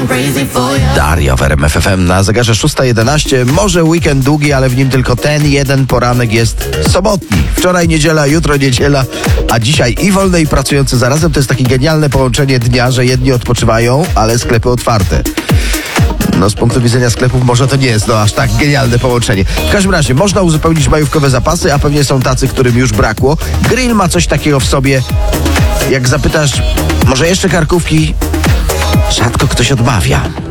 Daria w RMF FM na zegarze 6:11. Może weekend długi, ale w nim tylko ten jeden poranek jest sobotni. Wczoraj niedziela, jutro niedziela, a dzisiaj i wolny, i pracujący zarazem. To jest takie genialne połączenie dnia, że jedni odpoczywają, ale sklepy otwarte. No, z punktu widzenia sklepów może to nie jest aż tak genialne połączenie. W każdym razie można uzupełnić majówkowe zapasy, a pewnie są tacy, którym już brakło. Grill ma coś takiego w sobie. Jak zapytasz, może jeszcze karkówki? Rzadko ktoś odmawia.